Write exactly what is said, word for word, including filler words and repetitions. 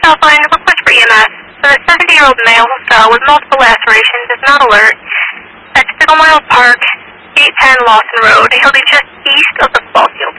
Southline, request for E M S. For the seventy-year-old male who fell with multiple lacerations is not alert. At Spittle Mile Park, eight ten Lawson Road. He'll be just east of the ball field.